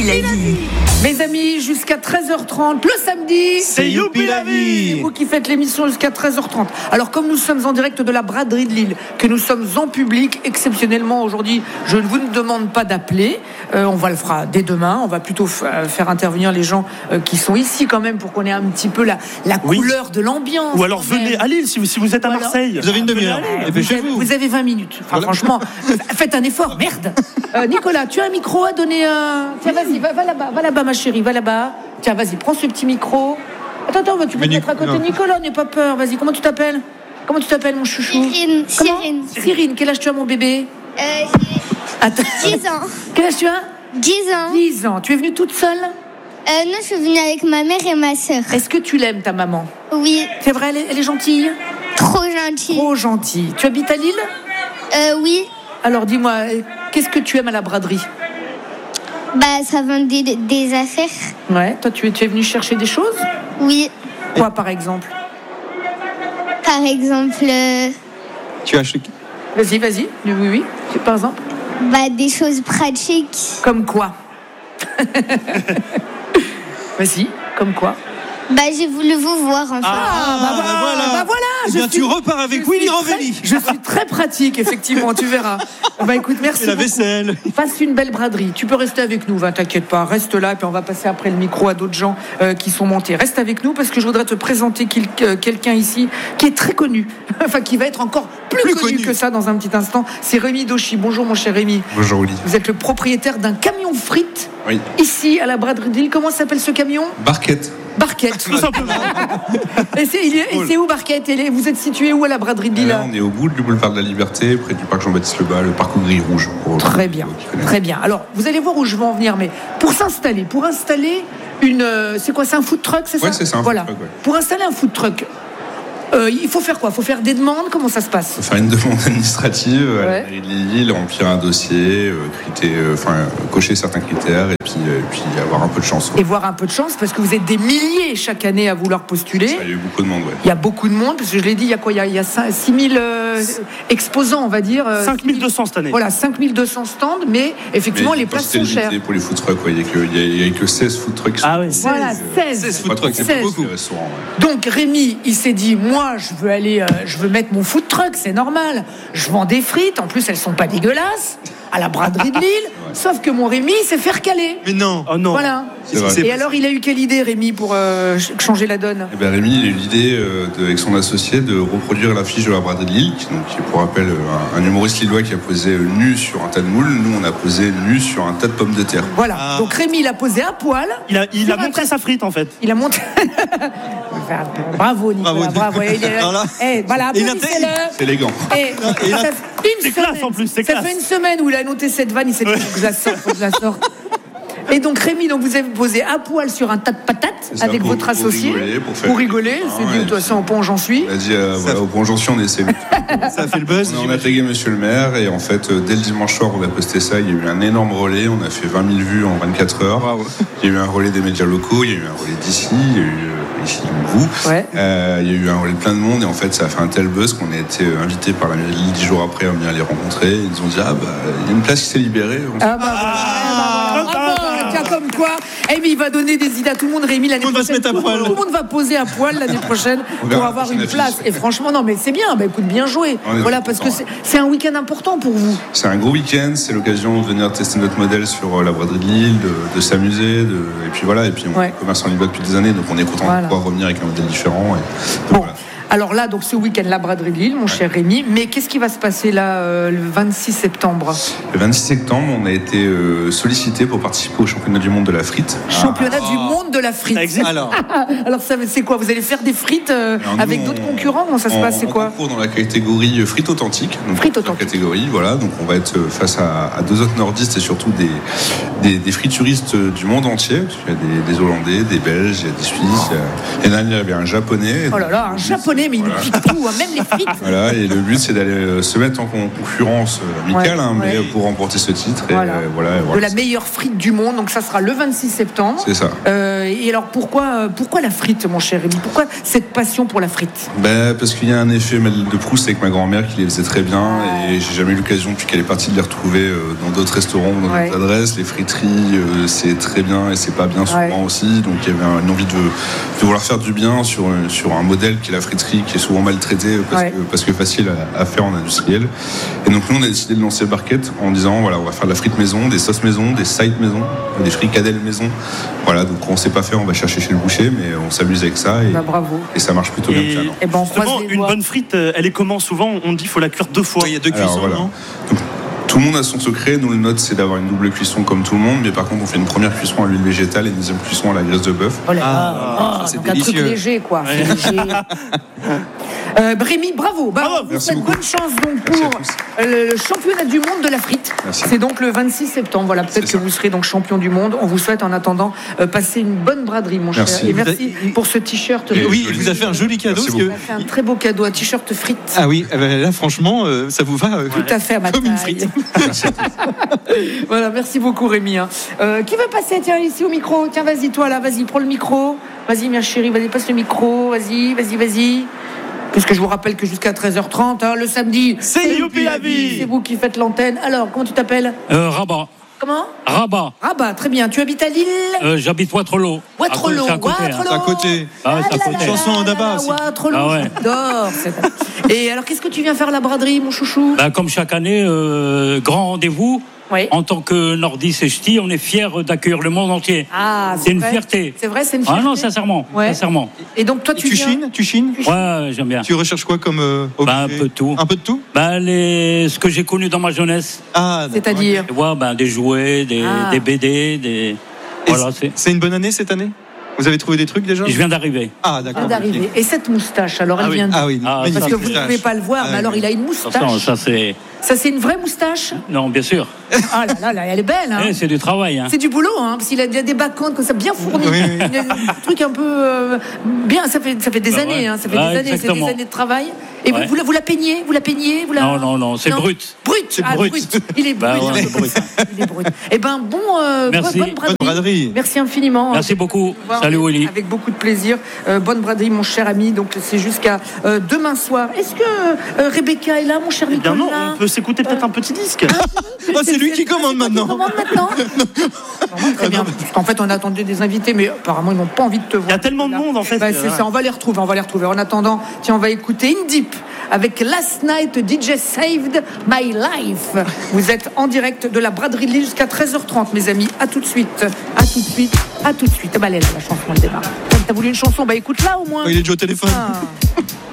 la vie. Mes amis, jusqu'à 13h30, le samedi, c'est Youpi la vie. C'est vous qui faites l'émission jusqu'à 13h30. Alors, comme nous sommes en direct de la braderie de Lille, que nous sommes en public, exceptionnellement aujourd'hui, je ne vous demande pas d'appeler. On va le faire dès demain. On va plutôt faire intervenir les gens qui sont ici quand même pour qu'on ait un petit peu la couleur de l'ambiance. Ou alors venez à Lille si vous êtes à Marseille. Vous avez une demi-heure. Vous avez 20 minutes. Enfin, franchement, faites un effort. Merde. Nicolas, tu as un micro à donner. Tiens, vas-y, va là-bas, ma chérie, va là-bas. Tiens, vas-y, prends ce petit micro. Attends, tu peux te mettre à côté de Nicolas, n'aie pas peur. Vas-y, comment tu t'appelles, mon chouchou? Cyrine, quel âge tu as, mon bébé? 10 ans. Quel âge tu as? 10 ans. 10 ans. Tu es venue toute seule? Non, je suis venue avec ma mère et ma sœur. Est-ce que tu l'aimes, ta maman? Oui. C'est vrai, elle est gentille? Trop gentille. Trop gentille. Tu habites à Lille? Oui. Alors, dis-moi, qu'est-ce que tu aimes à la braderie? Ça vend des affaires. Ouais, toi, tu es venu chercher des choses? Oui. Quoi, par exemple? Par exemple... Tu as acheté... Vas-y. Oui. Par exemple? Des choses pratiques. Comme quoi? Vas-y, comme quoi? J'ai voulu vous voir, en fait. Voilà. Tu repars avec Willy Rovelli. Je suis très pratique, effectivement, tu verras. Écoute, merci la beaucoup. vaisselle. Passe une belle braderie. Tu peux rester avec nous, t'inquiète pas. Reste là, et puis on va passer après le micro à d'autres gens qui sont montés. Reste avec nous parce que je voudrais te présenter quelqu'un ici qui est très connu. Enfin, qui va être encore plus connu que ça dans un petit instant. C'est Rémi Dauchy. Bonjour, mon cher Rémi. Bonjour, Willy. Vous êtes le propriétaire d'un camion frites. Oui. Ici, à la braderie de Lille. Comment s'appelle ce camion? Barquette. Tout simplement. Et c'est où Barquette? Vous êtes situé où à la braderie de Lille? On est au bout du boulevard de la Liberté, près du parc Jean-Baptiste Lebas, le parc au gris rouge. Très bien. Alors, vous allez voir où je veux en venir, mais pour installer une... c'est quoi? C'est un food truck, c'est ça? Oui, c'est ça, un food truck, ouais. Pour installer un food truck, il faut faire quoi? Il faut faire des demandes? Comment ça se passe? Il faut faire une demande administrative à la mairie de Lille, remplir un dossier, cocher certains critères et puis avoir un peu de chance. Et voir un peu de chance, parce que vous êtes des milliers chaque année à vouloir postuler. Il y a eu beaucoup de monde, ouais. Il y a beaucoup de monde, parce que je l'ai dit, il y a quoi? Il y a 6000 exposants, on va dire. 5200 cette année. Voilà, 5200 stands, mais effectivement, les places sont chères. Pour les food trucks, il n'y a que 16 food trucks. Ah oui, voilà, 16 food trucks, c'est beaucoup. Donc Rémi, il s'est dit, moi, je veux mettre mon food truck, c'est normal. Je vends des frites, en plus, elles sont pas dégueulasses, à la braderie de Lille. Sauf que mon Rémi, il s'est fait recaler. Mais non. Oh non. Voilà. Et alors, il a eu quelle idée, Rémi, pour changer la donne? Rémi, il a eu l'idée, avec son associé, de reproduire l'affiche de la braderie de Lille, qui est, pour rappel, un humoriste lillois qui a posé nu sur un tas de moules. Nous, on a posé nu sur un tas de pommes de terre. Voilà. Donc Rémi, il a posé à poil. Il a montré sa frite, en fait. Il a montré. Bravo, Nicolas. Bravo. Voilà, applaudissez-le. C'est élégant. C'est classe, en plus. Ça fait une semaine où il a noté cette vanne. Il s'est dit, faut que je la sorte. Et donc Rémi, vous avez posé à poil sur un tas de patates avec votre associé pour rigoler. C'est dit, de toute façon, au point où j'en suis. On a dit, au point où j'en suis, on essaie. Ça a fait le buzz. On a tagué monsieur le maire et en fait, dès le dimanche soir, on a posté ça. Il y a eu un énorme relais. On a fait 20 000 vues en 24 heures. Bravo. Il y a eu un relais des médias locaux. Il y a eu un relais d'ici. Il y a eu ici vous. Ouais. Il y a eu un relais de plein de monde et en fait, ça a fait un tel buzz qu'on a été invité par la mairie de Lille 10 jours après à venir les rencontrer. Ils nous ont dit, il y a une place qui s'est libérée. Tiens, comme quoi, mais il va donner des idées à tout le monde. Rémi, l'année prochaine, tout le monde va poser à poil l'année prochaine pour avoir une place. Et franchement, non, mais c'est bien. Écoute, bien joué. Voilà, parce que c'est un week-end important pour vous. C'est un gros week-end. C'est l'occasion de venir tester notre modèle sur la braderie de Lille, de s'amuser, et puis voilà. Et puis on commerce en Lillois depuis des années, donc on est content de pouvoir revenir avec un modèle différent. Bon. Voilà. Alors là, donc ce week-end, la braderie de Lille, mon cher Rémi. Mais qu'est-ce qui va se passer là, le 26 septembre? Le 26 septembre, on a été sollicité pour participer au championnat du monde de la frite. Championnat du monde de la frite. Alors ça, c'est quoi? Vous allez faire des frites avec d'autres concurrents? Comment ça se passe? C'est quoi? On concourt dans la catégorie frites authentiques. Frites authentiques. Catégorie, voilà. Donc on va être face à deux autres nordistes et surtout des frituristes du monde entier. Il y a des Hollandais, des Belges, il y a des Suisses. Et là, il y avait un Japonais. Oh là là, un Japonais. connais, mais il nous pique tout, hein, même les frites. Voilà, et le but c'est d'aller se mettre en concurrence amicale, mais pour remporter ce titre. Voilà. Et de la meilleure frite du monde, donc ça sera le 26 septembre. C'est ça. Et alors pourquoi la frite, mon cher Rémi? Pourquoi cette passion pour la frite? Parce qu'il y a un effet de Proust avec ma grand-mère qui les faisait très bien, et j'ai jamais eu l'occasion depuis qu'elle est partie de les retrouver dans d'autres restaurants, dans d'autres adresses. Les friteries, c'est très bien et c'est pas bien souvent aussi, donc il y avait une envie de vouloir faire du bien sur un modèle qui est la friterie, qui est souvent maltraité parce que facile à faire en industriel. Et donc nous on a décidé de lancer Barquette en disant voilà, on va faire de la frite maison, des sauces maison, des sides maison, des fricadelles maison. Voilà, donc on sait pas faire, on va chercher chez le boucher, mais on s'amuse avec ça et ça marche plutôt bien. Et justement, une bonne frite, elle est comment? Souvent on dit qu'il faut la cuire 2 fois. Il y a 2 cuissons, voilà. non? Donc, tout le monde a son secret. Nous, le nôtre, c'est d'avoir une double cuisson comme tout le monde, mais par contre, on fait une première cuisson à l'huile végétale et une deuxième cuisson à la graisse de bœuf. Oh là là, c'est donc un truc léger, quoi. C'est léger. Rémi, bravo. On vous souhaite bonne chance donc pour le championnat du monde de la frite. Merci. C'est donc le 26 septembre. Voilà, peut-être que vous serez donc champion du monde. On vous souhaite en attendant passer une bonne braderie, mon cher. Et merci pour ce t-shirt. Oui, il vous a fait un joli cadeau. Il a fait un très beau cadeau, un t-shirt frite. Ah oui, là franchement, ça vous va tout à fait à ma comme taille. une frite. Voilà, merci beaucoup Rémi. Qui veut passer, tiens, ici au micro? Tiens, vas-y, toi là, vas-y, prends le micro. Vas-y, ma chérie, vas-y, passe le micro. Vas-y. Puisque je vous rappelle que jusqu'à 13h30, le samedi, c'est Youpi la vie. C'est vous qui faites l'antenne. Alors, comment tu t'appelles? Rabat. Comment? Rabat, très bien. Tu habites à Lille? J'habite Waterloo. Waterloo. C'est à côté. C'est une chanson en Daba aussi. Waterloo, Ah ouais. j'adore. Et alors, qu'est-ce que tu viens faire à la braderie, mon chouchou? Comme chaque année, grand rendez-vous. Oui. En tant que nordiste et ch'ti, on est fiers d'accueillir le monde entier. C'est une fierté. C'est vrai, c'est une fierté. Ah non, sincèrement. Et donc toi, tu chines? Ouais, j'aime bien. Tu recherches quoi comme objet? Un peu de tout. Un peu de tout? Ce que j'ai connu dans ma jeunesse. C'est-à-dire? Tu vois, des jouets, des BD, des. Voilà, c'est une bonne année cette année? Vous avez trouvé des trucs déjà? Je viens d'arriver. Ah, d'accord. Okay. Et cette moustache, alors elle vient de... parce que vous ne pouvez pas le voir, mais alors il a une moustache. Attention, ça c'est une vraie moustache? Non, bien sûr. Ah là, elle est belle. Hein. C'est du travail. C'est du boulot, parce qu'il a des backhands comme ça bien fournis. Il y a un truc un peu bien. Ça fait des années. Ça fait des années. C'est des années de travail. Et vous la peignez? Non, c'est brut. Brut. Il est brut. Il est brut. Eh ben merci. Bonne braderie. Merci infiniment. Merci beaucoup. Salut Willy. Avec beaucoup de plaisir. Bonne braderie, mon cher ami. Donc c'est jusqu'à demain soir. Est-ce que Rebecca est là, mon cher Nicolas? Non, on peut s'écouter peut-être un petit disque. C'est lui qui commande maintenant. Très bien. En fait, on attendait des invités, mais apparemment ils n'ont pas envie de te voir. Il y a tellement de monde en fait. C'est ça. On va les retrouver. En attendant, tiens, on va écouter In Deep avec Last Night DJ Saved My Life. Vous êtes en direct de la braderie de Lille jusqu'à 13h30, mes amis. À tout de suite. Elle est là, la chanson, elle démarre. T'as voulu une chanson? Écoute-la au moins. Il est déjà au téléphone.